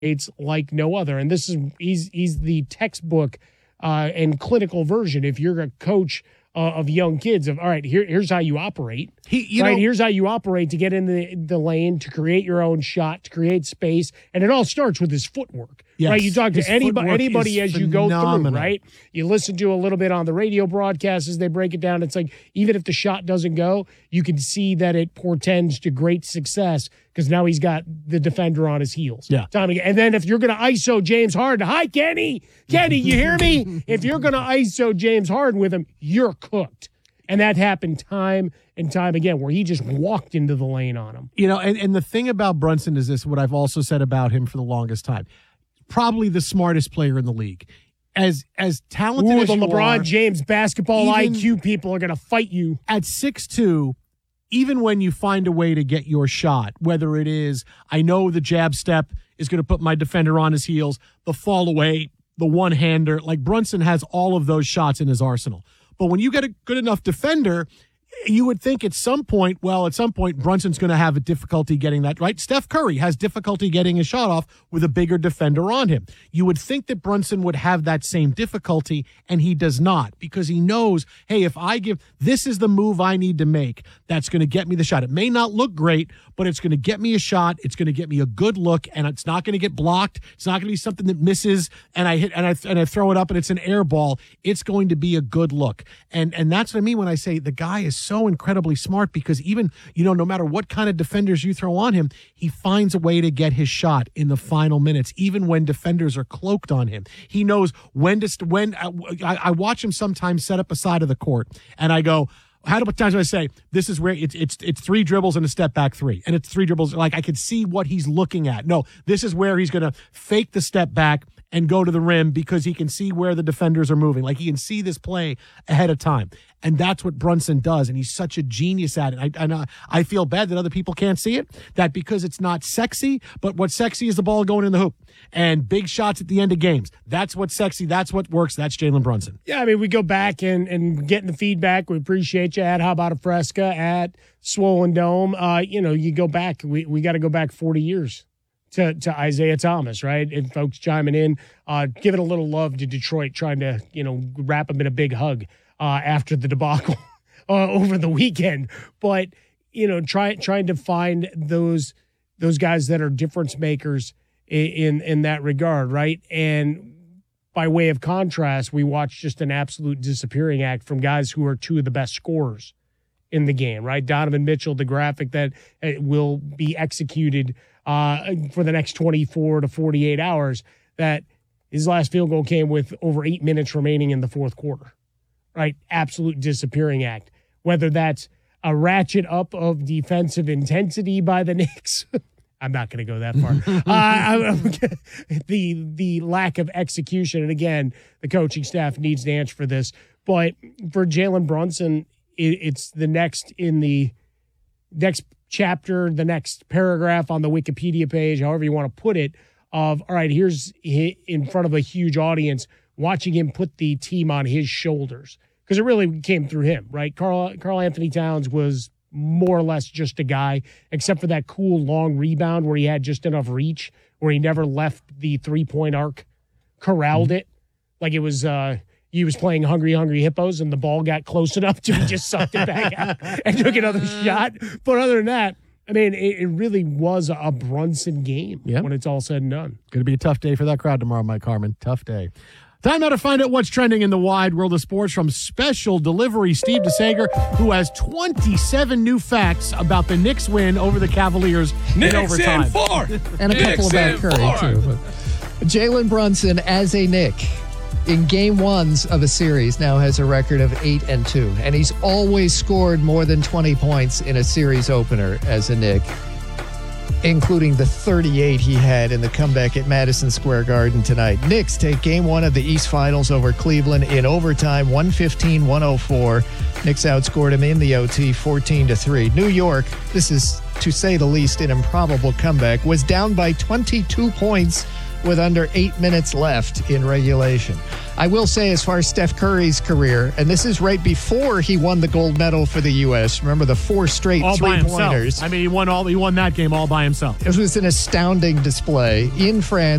like no other. And he's the textbook and clinical version. If you're a coach of young kids, all right, here's how you operate. Here's how you operate to get in the lane, to create your own shot, to create space, and it all starts with his footwork. Yes. Right, you talk to anybody as you go through, right? You listen to a little bit on the radio broadcast as they break it down. It's like, even if the shot doesn't go, you can see that it portends to great success because now he's got the defender on his heels. Yeah. And then if you're going to ISO James Harden, hi, Kenny, you hear me? If you're going to ISO James Harden with him, you're cooked. And that happened time and time again, where he just walked into the lane on him. And the thing about Brunson is this, what I've also said about him for the longest time. Probably the smartest player in the league. As talented as the you LeBron are, James basketball IQ people are going to fight you. At 6'2", even when you find a way to get your shot, whether it is, I know the jab step is going to put my defender on his heels, the fall away, the one-hander, like Brunson has all of those shots in his arsenal. But when you get a good enough defender, you would think at some point Brunson's going to have a difficulty getting that right. Steph Curry has difficulty getting a shot off with a bigger defender on him. You would think that Brunson would have that same difficulty, and he does not, because he knows, hey, if I this is the move I need to make that's going to get me the shot. It may not look great, but it's going to get me a shot. It's going to get me a good look, and it's not going to get blocked. It's not going to be something that misses and I hit and I throw it up and it's an air ball. It's going to be a good look. And that's what I mean when I say the guy is so incredibly smart, because even, no matter what kind of defenders you throw on him, he finds a way to get his shot in the final minutes, even when defenders are cloaked on him. He knows when I watch him sometimes set up a side of the court, and I go, how many times do I say, this is where it's 3 dribbles and a step back 3, and it's 3 dribbles, like I could see what he's looking at. No, this is where he's going to fake the step back and go to the rim because he can see where the defenders are moving. Like, he can see this play ahead of time. And that's what Brunson does, and he's such a genius at it. I feel bad that other people can't see it, that because it's not sexy, but what's sexy is the ball going in the hoop and big shots at the end of games. That's what's sexy. That's what works. That's Jalen Brunson. Yeah, I mean, we go back and getting the feedback. We appreciate you at How About a Fresca, at Swollen Dome. You go back. We got to go back 40 years. To Isaiah Thomas, right? And folks chiming in, giving a little love to Detroit, trying to, wrap him in a big hug after the debacle over the weekend. But, trying to find those guys that are difference makers in that regard, right? And by way of contrast, we watched just an absolute disappearing act from guys who are 2 of the best scorers in the game, right? Donovan Mitchell, the graphic that will be executed for the next 24 to 48 hours, that his last field goal came with over 8 minutes remaining in the fourth quarter, right? Absolute disappearing act. Whether that's a ratchet up of defensive intensity by the Knicks, I'm not going to go that far. The lack of execution, and again, the coaching staff needs to answer for this. But for Jalen Brunson, it's the next in the next chapter, the next paragraph on the Wikipedia page, however you want to put it, of, all right, here's in front of a huge audience, watching him put the team on his shoulders. Because it really came through him, right? Karl Anthony Towns was more or less just a guy, except for that cool long rebound where he had just enough reach, where he never left the three-point arc, corralled it. Like it was... he was playing Hungry Hungry Hippos, and the ball got close enough to he just sucked it back out and took another shot. But other than that, I mean, it really was a Brunson game when it's all said and done. Going to be a tough day for that crowd tomorrow, Mike Harmon. Tough day. Time now to find out what's trending in the wide world of sports from Special Delivery Steve DeSager, who has 27 new facts about the Knicks win over the Cavaliers in overtime. And 4. And a couple about Curry, too. Jalen Brunson as a Knick in game ones of a series now has a record of 8-2, and he's always scored more than 20 points in a series opener as a Knick, including the 38 he had in the comeback at Madison Square Garden tonight. Knicks take game 1 of the East Finals over Cleveland in overtime, 115-104. Knicks outscored him in the OT 14-3. New York, this is to say the least an improbable comeback, was down by 22 points with under 8 minutes left in regulation. I will say, as far as Steph Curry's career, and this is right before he won the gold medal for the U.S. Remember the 4 straight all by three-pointers? himself. I mean, he won that game all by himself. It was an astounding display in France.